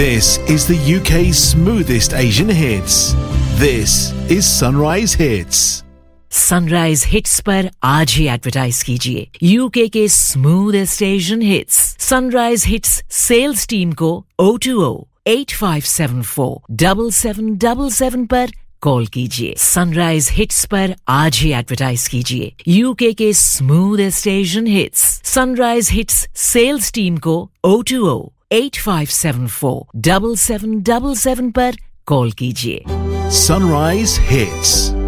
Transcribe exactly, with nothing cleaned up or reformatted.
This is the U K's smoothest Asian hits. This is Sunrise Hits. Sunrise Hits पर आज ही advertise कीजिए UK के smoothest Asian hits sunrise hits sales team को O two O eight five seven four seven seven seven seven पर call कीजिए sunrise hits पर आज ही advertise कीजिए यूके के smoothest Asian hits sunrise hits sales team को O two O eight five seven four seven seven seven seven पर call कीजिए Sunrise Hits.